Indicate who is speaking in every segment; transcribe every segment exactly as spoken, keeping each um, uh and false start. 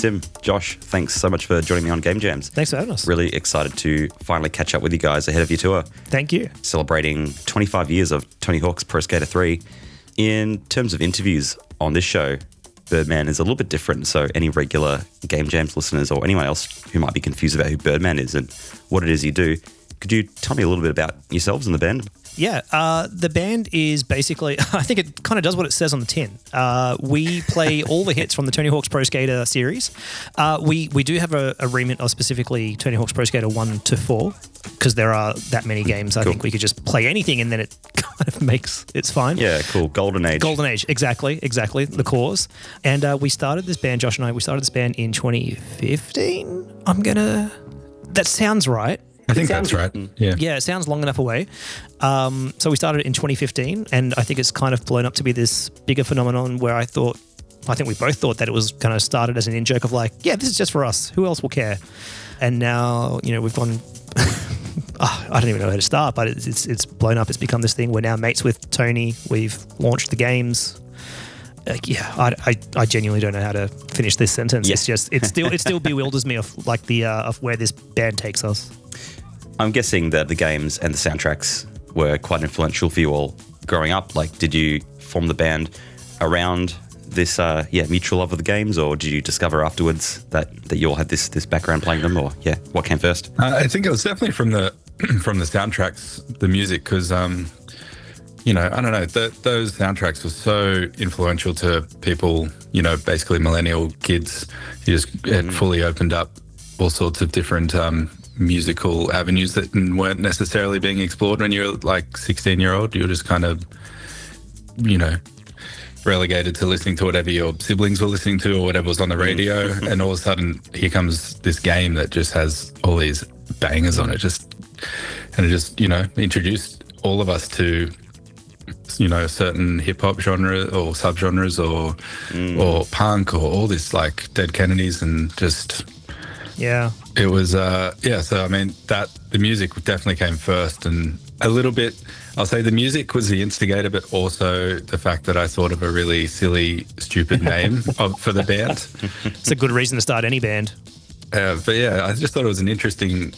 Speaker 1: Sim, Josh, thanks so much for joining me on Game Jams.
Speaker 2: Thanks for having us.
Speaker 1: Really excited to finally catch up with you guys ahead of your tour.
Speaker 2: Thank you.
Speaker 1: Celebrating twenty-five years of Tony Hawk's Pro Skater three. In terms of interviews on this show, Birdman is a little bit different. So any regular Game Jams listeners or anyone else who might be confused about who Birdman is and what it is you do, could you tell me a little bit about yourselves and the band?
Speaker 2: Yeah, uh, the band is basically, I think it kind of does what it says on the tin. Uh, we play all the hits from the Tony Hawk's Pro Skater series. Uh, we we do have a, a remit of specifically Tony Hawk's Pro Skater one to four, because there are that many games. I
Speaker 1: Cool.
Speaker 2: think we could just play anything and then it kind of makes, it's fine.
Speaker 1: Yeah, cool. Golden Age.
Speaker 2: Golden Age, exactly, exactly, the cause. And uh, we started this band, Josh and I, we started this band in twenty fifteen. I'm going to, that sounds right.
Speaker 3: I think that's right. Yeah.
Speaker 2: Yeah, it sounds long enough away. Um, so we started in twenty fifteen, and I think it's kind of blown up to be this bigger phenomenon where I thought, I think we both thought that it was kind of started as an in-joke of like, yeah, this is just for us. Who else will care? And now, you know, we've gone, oh, I don't even know where to start, but it's, it's it's blown up. It's become this thing. We're now mates with Tony. We've launched the games. Like, yeah, I, I, I genuinely don't know how to finish this sentence.
Speaker 1: Yeah.
Speaker 2: It's just, it still, it still bewilders me of like the, uh, of where this band takes us.
Speaker 1: I'm guessing that the games and the soundtracks were quite influential for you all growing up. Like, did you form the band around this, uh, yeah, mutual love of the games, or did you discover afterwards that, that you all had this this background playing them, or yeah, what came first?
Speaker 3: Uh, I think it was definitely from the from the soundtracks, the music, because um, you know, I don't know, the, those soundtracks were so influential to people. You know, basically millennial kids. You just it
Speaker 1: Mm.
Speaker 3: fully opened up all sorts of different um, musical avenues that weren't necessarily being explored when you were like sixteen year old. You were just kind of, you know, relegated to listening to whatever your siblings were listening to or whatever was on the radio. And all of a sudden here comes this game that just has all these bangers on it. Just, and it just, you know, introduced all of us to, you know, certain hip hop genre or subgenres or,
Speaker 1: Mm.
Speaker 3: or punk or all this like Dead Kennedys and just,
Speaker 2: Yeah.
Speaker 3: it was, uh, yeah, so I mean, that the music definitely came first, and a little bit, I'll say the music was the instigator, but also the fact that I thought of a really silly, stupid name of, for the band.
Speaker 2: It's a good reason to start any band.
Speaker 3: Uh, but yeah, I just thought it was an interesting,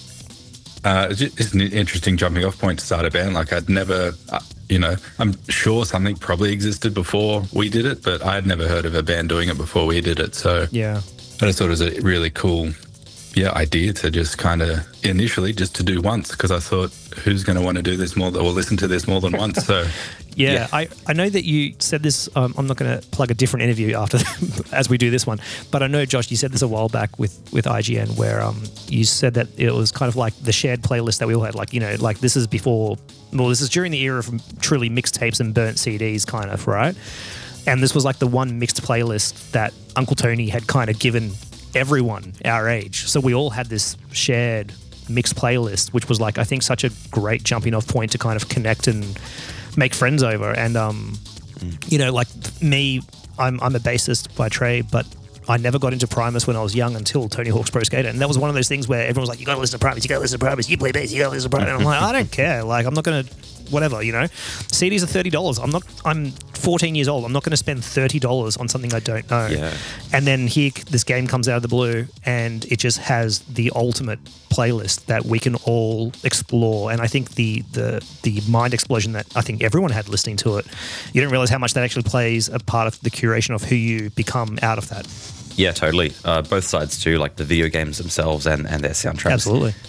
Speaker 3: uh, it's just- it's an interesting jumping off point to start a band. Like I'd never, uh, you know, I'm sure something probably existed before we did it, but I had never heard of a band doing it before we did it. So
Speaker 2: Yeah.
Speaker 3: I just thought it was a really cool, yeah, idea to just kind of initially just to do once, because I thought, who's going to want to do this more or listen to this more than once? So
Speaker 2: Yeah,
Speaker 1: Yeah.
Speaker 2: I, I know that you said this. Um, I'm not going to plug a different interview after as we do this one, but I know, Josh, you said this a while back with, with I G N where um you said that it was kind of like the shared playlist that we all had. Like, you know, like this is before, well, this is during the era of truly mixtapes and burnt C Ds kind of, right? And this was like the one mixed playlist that Uncle Tony had kind of given everyone our age. So we all had this shared mixed playlist, which was like, I think, such a great jumping off point to kind of connect and make friends over. And, um, mm. you know, like me, I'm, I'm a bassist by trade, but I never got into Primus when I was young until Tony Hawk's Pro Skater. And that was one of those things where everyone was like, you got to listen to Primus, you got to listen to Primus, you play bass, you got to listen to Primus. And I'm like, I don't care. Like, I'm not going to, whatever, you know. C Ds are thirty dollars. I'm not, I'm fourteen years old. I'm not going to spend thirty dollars on something I don't know.
Speaker 1: Yeah.
Speaker 2: And then here, this game comes out of the blue and it just has the ultimate playlist that we can all explore. And I think the the the mind explosion that I think everyone had listening to it, you don't realize how much that actually plays a part of the curation of who you become out of that.
Speaker 1: Yeah, totally. Uh, both sides too, like the video games themselves and, and their soundtracks.
Speaker 2: Absolutely.